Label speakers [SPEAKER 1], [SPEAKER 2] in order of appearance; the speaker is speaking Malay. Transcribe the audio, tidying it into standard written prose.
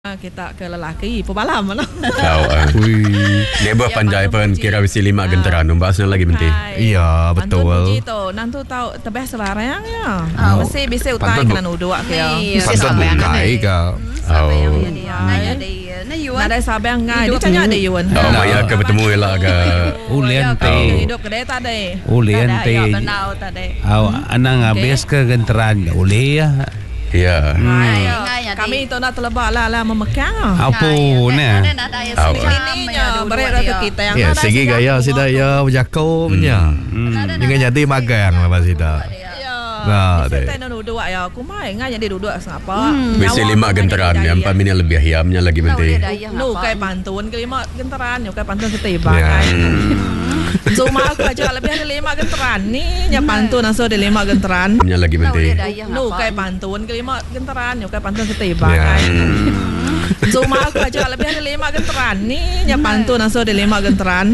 [SPEAKER 1] Kita ke lelaki pebalam mana.
[SPEAKER 2] Dia buat panjai pun kira mesti 5 genteran bahasnya lagi penting.
[SPEAKER 3] Iya betul.
[SPEAKER 1] Puji tu nantu tahu tebeh selarang ya. Mesti bisa utai kena nuduk ke ya.
[SPEAKER 3] Pantun bukai ke.
[SPEAKER 1] Ada sabang ngai dia tanya ada yuan.
[SPEAKER 2] Maya ke bertemu elak ke.
[SPEAKER 3] Ulian te.
[SPEAKER 1] Hidup kedai tadi.
[SPEAKER 3] Ulian te. Anang habis ke genteran uli ya.
[SPEAKER 2] Ya.
[SPEAKER 1] Kami itu nak terlebak lah memekang.
[SPEAKER 3] Apa ni?
[SPEAKER 1] Ininya berat ke kita yang
[SPEAKER 4] ya, segi gaya sida ya berjakau punya. Dengan jadi magang lah pas sida.
[SPEAKER 1] Nah, kita nak duduk ya. Aku mai ngai jadi duduk sengapa.
[SPEAKER 2] Mesti 5 genteran yang paminnya lebih ayamnya lagi penting.
[SPEAKER 1] Nu kai pantun ke 5 genteran, yo kai pantun setibang kan. Cuma aku aja lebih ada 5 genteran ni, nya pantun aso ada 5 genteran.
[SPEAKER 2] Nya lagi penting.
[SPEAKER 1] Nu kai pantun ke 5 genteran, yo kai pantun setibang kan. Cuma aku aja lebih ada 5 genteran ni, nya pantun aso ada 5 genteran.